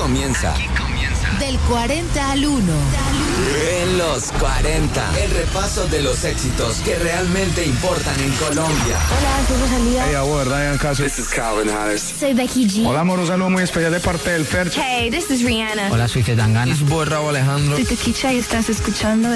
comienza. Del 40 al 1. En los 40. El repaso de los éxitos que realmente importan en Colombia. Hola, soy Rosalía. Hey, abuelo, Ryan Caso. This is Calvin Harris. Soy Becky G. Hola, amor, un saludo muy especial de parte del Fercho. Hey, this is Rihanna. Hola, soy Zetangana. Lisboa, Raúl Alejandro. Soy Tequicha y estás escuchando